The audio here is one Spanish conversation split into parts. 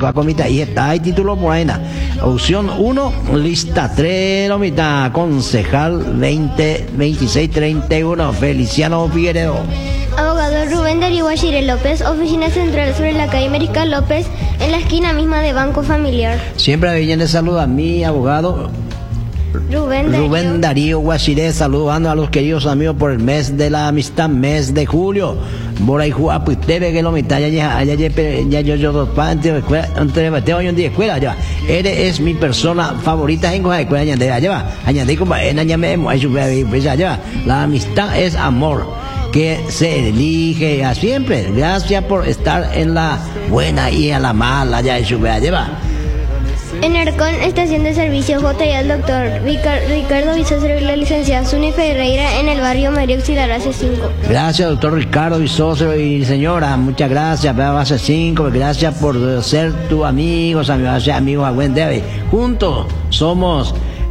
con la comita y está, hay título por ahí, opción 1, lista 3, la mitad, concejal 2026-31, Feliciano Figueredo. Abogado Rubén Darío Guachire López, oficina central sobre la calle América López, en la esquina misma de Banco Familiar. Siempre bien de salud a mi abogado Rubén Darío Guachire, saludando a los queridos amigos por el mes de la amistad, mes de julio. Bora y Juá, pues te ve que lo mitad ya yo dos pantes entre hoy un día escuela ya. Eres mi persona favorita en la escuela ya lleva. Añadí como en añame ya. La amistad es amor que se elige a siempre. Gracias por estar en la buena y en la mala ya lleva. En Arcón, estación de servicio J y al doctor Ricardo Visoso, la licenciada Zuni Ferreira en el barrio María Auxiliar C5. Gracias, doctor Ricardo Visoso y señora, muchas gracias, base 5, gracias por ser tu amigos a buen debe. Juntos somos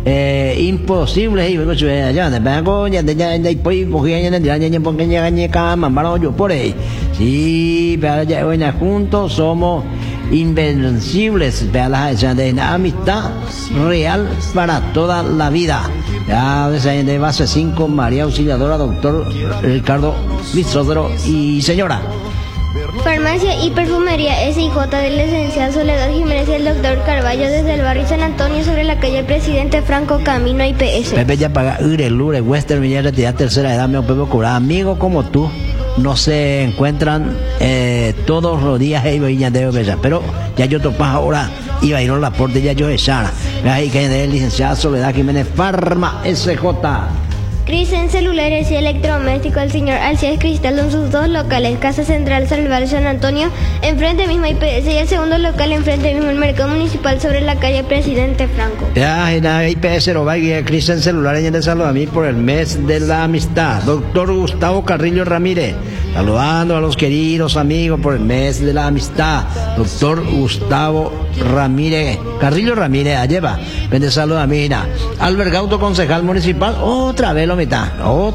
imposibles y vengo allá de banco ya de pues porque ya mamaro yo por ahí. Sí, pero ya bueno, juntos somos invencibles, de amistad real para toda la vida. Ya de base 5, María Auxiliadora, doctor Ricardo Visoso y señora. Farmacia y perfumería SIJ del licenciado Soledad Jiménez y el doctor Carballo desde el barrio San Antonio sobre la calle Presidente Franco camino a IPS. Pepe ya paga Lure, Western Villa Retira tercera edad, me Pepe cobra. Amigos como tú no se encuentran todos los días pero ya yo topas ahora iba a ir a la puerta ya yo echara. Ahí que el licenciado Soledad Jiménez Farma SJ. Cris en celulares y electrodomésticos, el señor Alcides Cristal en sus dos locales, Casa Central sobre el barrio San Antonio, enfrente mismo IPS, y el segundo local enfrente mismo el mercado municipal sobre la calle Presidente Franco. Ya, IPS lo va a Cris en celulares y de salud a mí por el mes de la amistad. Doctor Gustavo Carrillo Ramírez, saludando a los queridos amigos por el mes de la amistad. Doctor Gustavo Ramírez, Carrillo Ramírez, lleva, vende salud a mí. Albert Gauto, concejal municipal, otra vez lo mitad,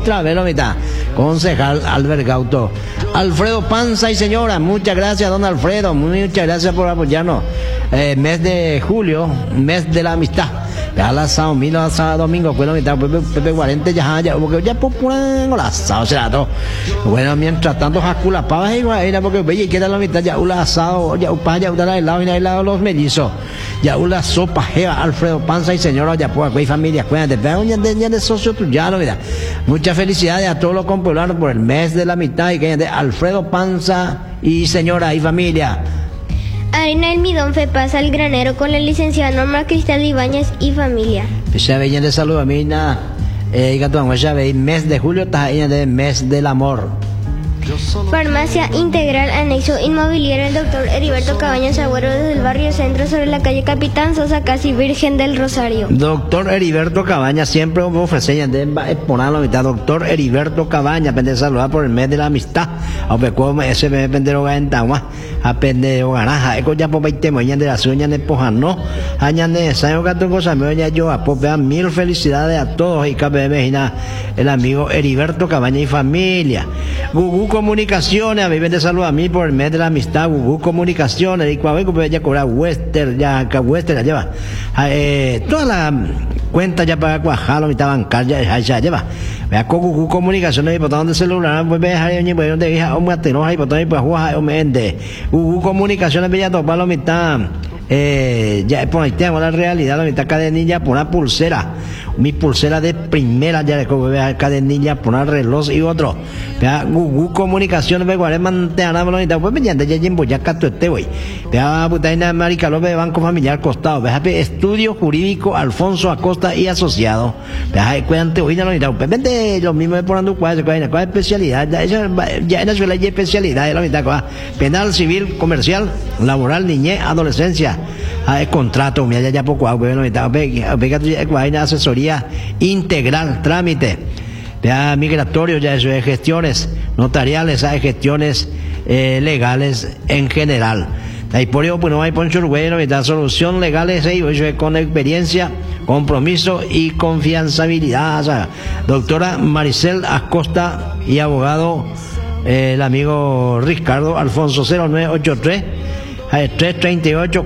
concejal Albert Gauto. Alfredo Panza y señora, muchas gracias don Alfredo, muchas gracias por apoyarnos. Mes de julio, mes de la amistad. Ya la sábado, domingo, pues la mitad, Pepe 40 ya, porque ya popular, la sábado será todo. Bueno, mientras tanto, Jacula Pavas igual, porque veía que era la mitad, ya un asado, ya un pan, ya un helado y helado los mellizos. Ya una sopa, jeva, Alfredo Panza y señora, ya pues, hay familia, cuídate, ya de socio tuyo, ya lo mira. Muchas felicidades a todos los compolanos por el mes de la mitad y que de Alfredo Panza y señora y familia. Harina Almidón Fepasa al granero con la licenciada Norma Cristal Ibáñez y familia. Ya veían de salud a mí, ya veis, mes de julio, está ella de mes del amor. Farmacia Integral Anexo Inmobiliario el doctor Heriberto Cabañas Agüero desde el barrio Centro sobre la calle Capitán Sosa, casi Virgen del Rosario. Doctor Heriberto Cabañas, siempre me ofrece de exponer la mitad. Doctor Heriberto Cabañas, pende saludar por el mes de la amistad. Aunque como ese me pendero en Tagua, a pendero ganaja, eco ya por 20 moñas de la sueña de Pojano, añan de sayo gato cosa me oye yo a vean mil felicidades a todos y KPM el amigo Heriberto Cabañas y familia. Gugu Comunicaciones, a mí vende salud a mí por el mes de la amistad. Gugu Comunicaciones, y cuando ya cobrar Western, ya lleva toda la cuenta ya para cuajar, la mitad bancaria ya lleva. Vea con Gugu Comunicaciones y por donde celular, pues ve a ir donde hija o matenoja y por donde pues juega o mende. Gugu Comunicaciones ya topar la mitad. Ya por ahí tengo la realidad, la mitad cadenilla por una pulsera, mi pulsera de primera, ya de cadenilla por un reloj y otro. Vea Gugu Comunicaciones, me guardé mantener la mitad, pues me ya llevo ya cato este güey. Vea Putaina Marica López de Banco Familiar Costado, vea Estudio Jurídico Alfonso Acosta y Asociado. Vea cuídate hoy la mitad, pues vende lo mismo de por ando cuál especialidad, ya en la escuela hay especialidad de la mitad, penal, civil, comercial, laboral, niñez, adolescencia. Contrato, mira ya poco agua, hay asesoría integral, trámite, ya migratorio, ya eso de gestiones notariales, hay gestiones legales en general. Ahí por ello, pues no hay poncho bueno, da solución legales con experiencia, compromiso y confianzabilidad. O sea, doctora Maricel Acosta y abogado el amigo Ricardo Alfonso 0983 338